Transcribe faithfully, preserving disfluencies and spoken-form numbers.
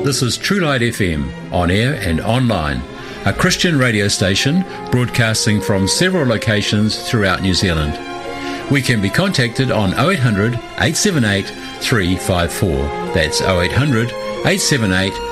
This is True Light F M, on air and online, a Christian radio station broadcasting from several locations throughout New Zealand. We can be contacted on oh eight hundred, eight seven eight, three five four. That's oh eight hundred, eight seven eight,